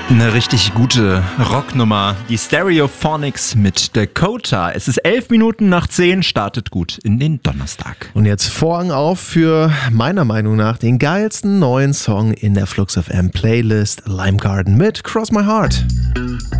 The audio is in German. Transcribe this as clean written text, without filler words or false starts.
Eine richtig gute Rocknummer. Die Stereophonics mit Dakota. Es ist 11:11, startet gut in den Donnerstag. Und jetzt Vorhang auf für meiner Meinung nach den geilsten neuen Song in der Flux FM Playlist, Lime Garden mit Cross My Heart.